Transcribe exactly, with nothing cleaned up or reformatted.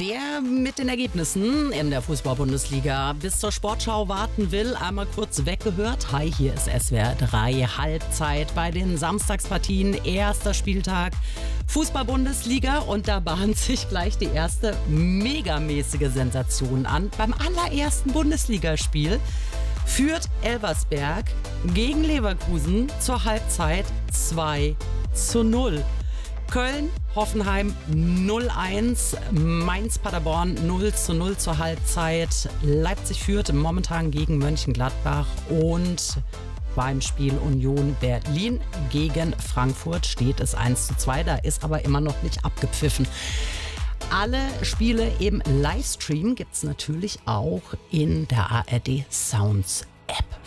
Wer mit den Ergebnissen in der Fußball-Bundesliga bis zur Sportschau warten will, einmal kurz weggehört. Hi, hier ist S W R drei Halbzeit bei den Samstagspartien. Erster Spieltag Fußball-Bundesliga und da bahnt sich gleich die erste megamäßige Sensation an. Beim allerersten Bundesligaspiel führt Elversberg gegen Leverkusen zur Halbzeit zwei zu null. Köln, Hoffenheim null eins, Mainz-Paderborn null zu null zur Halbzeit. Leipzig führt momentan gegen Mönchengladbach und beim Spiel Union Berlin gegen Frankfurt steht es eins zu zwei. Da ist aber immer noch nicht abgepfiffen. Alle Spiele im Livestream gibt es natürlich auch in der A R D Sounds App.